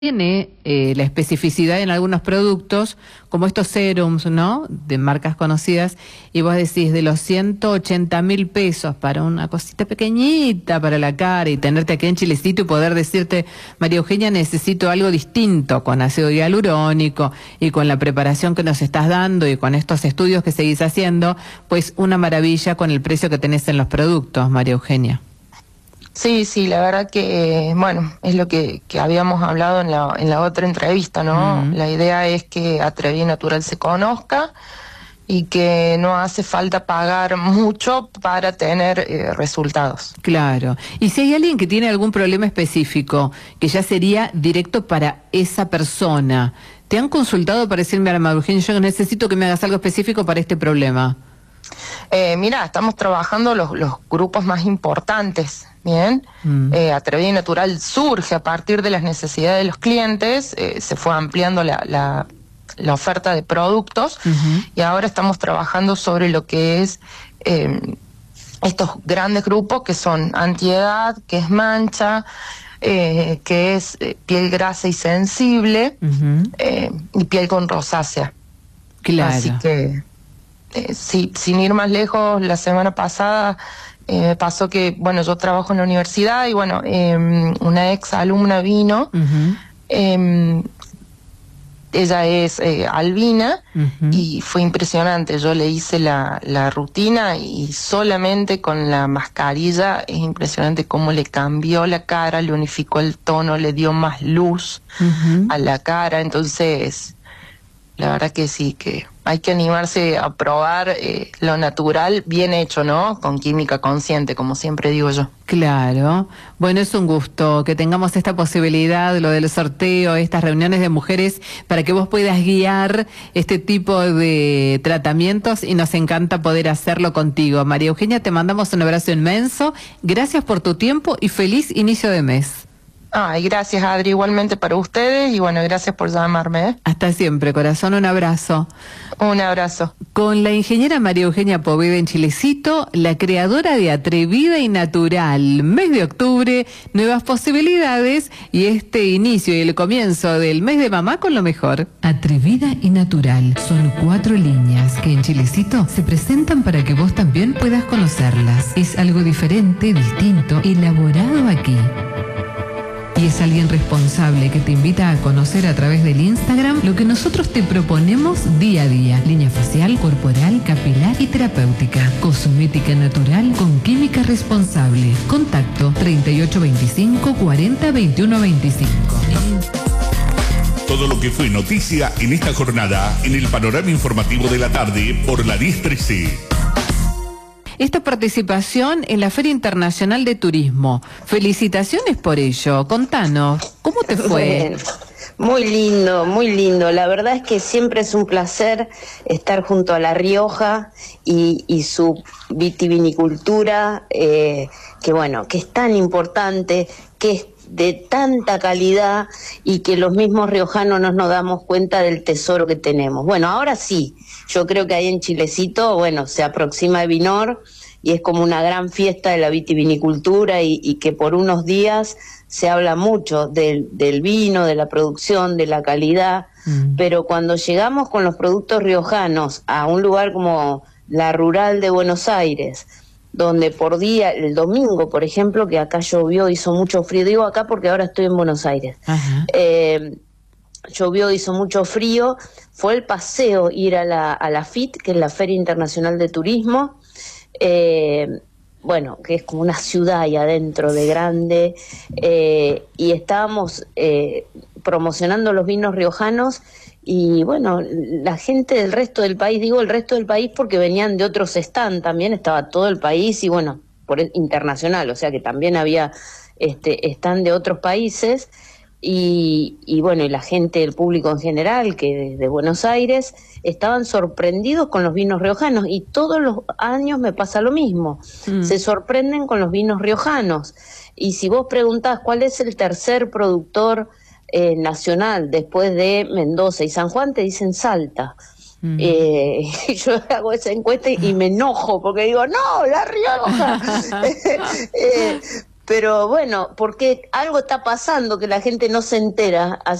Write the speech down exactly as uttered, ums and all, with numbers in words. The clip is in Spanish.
tiene eh, la especificidad en algunos productos, como estos serums, ¿no?, de marcas conocidas, y vos decís, de los ciento ochenta mil pesos para una cosita pequeñita para la cara, y tenerte aquí en Chilecito y poder decirte, María Eugenia, necesito algo distinto, con ácido hialurónico, y con la preparación que nos estás dando, y con estos estudios que seguís haciendo, pues una maravilla con el precio que tenés en los productos, María Eugenia. Sí, sí, la verdad que, bueno, es lo que, que habíamos hablado en la, en la otra entrevista, ¿no? Mm. La idea es que Atrevido y Natural se conozca y que no hace falta pagar mucho para tener eh, resultados. Claro. Y si hay alguien que tiene algún problema específico, que ya sería directo para esa persona, ¿te han consultado para decirme, a la María Eugenia, yo necesito que me hagas algo específico para este problema? Eh, mira, estamos trabajando los, los grupos más importantes, ¿bien? Mm. Eh, Atrevido y Natural surge a partir de las necesidades de los clientes, eh, se fue ampliando la, la, la oferta de productos, uh-huh. y ahora estamos trabajando sobre lo que es eh, estos grandes grupos que son antiedad, que es mancha, eh, que es eh, piel grasa y sensible, uh-huh. eh, y piel con rosácea. Claro. Así que... Eh, sí, sin ir más lejos, la semana pasada eh, me pasó que, bueno, yo trabajo en la universidad y, bueno, eh, una ex alumna vino, uh-huh. eh, ella es eh, albina, uh-huh. y fue impresionante. Yo le hice la, la rutina y solamente con la mascarilla es impresionante cómo le cambió la cara, le unificó el tono, le dio más luz uh-huh. a la cara. Entonces, la verdad que sí, que hay que animarse a probar eh, lo natural, bien hecho, ¿no? Con química consciente, como siempre digo yo. Claro. Bueno, es un gusto que tengamos esta posibilidad, lo del sorteo, estas reuniones de mujeres, para que vos puedas guiar este tipo de tratamientos, y nos encanta poder hacerlo contigo. María Eugenia, te mandamos un abrazo inmenso, gracias por tu tiempo y feliz inicio de mes. Ay, gracias, Adri, igualmente para ustedes, y bueno, gracias por llamarme, ¿eh? Hasta siempre, corazón, un abrazo. Un abrazo. Con la ingeniera María Eugenia Poveda en Chilecito, la creadora de Atrevida y Natural. Mes de octubre, nuevas posibilidades y este inicio y el comienzo del mes de mamá con lo mejor. Atrevida y Natural son cuatro líneas que en Chilecito se presentan para que vos también puedas conocerlas. Es algo diferente, distinto, elaborado aquí. Y es alguien responsable que te invita a conocer a través del Instagram lo que nosotros te proponemos día a día. Línea facial, corporal, capilar y terapéutica. Cosmética natural con química responsable. Contacto treinta y ocho veinticinco cuarenta veintiuno veinticinco. Todo lo que fue noticia en esta jornada en el panorama informativo de la tarde por la diez trece. Esta participación en la Feria Internacional de Turismo. Felicitaciones por ello. Contanos, ¿cómo te fue? Bueno, muy lindo, muy lindo. La verdad es que siempre es un placer estar junto a La Rioja y, y su vitivinicultura, eh, que bueno, que es tan importante, que es de tanta calidad, y que los mismos riojanos no nos damos cuenta del tesoro que tenemos. Bueno, ahora sí, yo creo que ahí en Chilecito, bueno, se aproxima Evinor y es como una gran fiesta de la vitivinicultura, y, y que por unos días se habla mucho del, del vino, de la producción, de la calidad, mm. pero cuando llegamos con los productos riojanos a un lugar como la Rural de Buenos Aires, donde por día, el domingo, por ejemplo, que acá llovió, hizo mucho frío, digo acá porque ahora estoy en Buenos Aires, eh, llovió, hizo mucho frío, fue el paseo ir a la, a la F I T, que es la Feria Internacional de Turismo, eh, bueno, que es como una ciudad ahí adentro de grande, eh, y estábamos eh, promocionando los vinos riojanos. Y bueno, la gente del resto del país, digo el resto del país porque venían de otros stands, también estaba todo el país, y bueno, por el, internacional, o sea que también había este stand de otros países, y, y bueno, y la gente, el público en general, que de, de Buenos Aires, estaban sorprendidos con los vinos riojanos, y todos los años me pasa lo mismo, mm. se sorprenden con los vinos riojanos, y si vos preguntás cuál es el tercer productor Eh, nacional después de Mendoza y San Juan, te dicen Salta. Mm. Eh, yo hago esa encuesta y, y me enojo porque digo, no, La Rioja. eh, pero bueno, porque algo está pasando que la gente no se entera.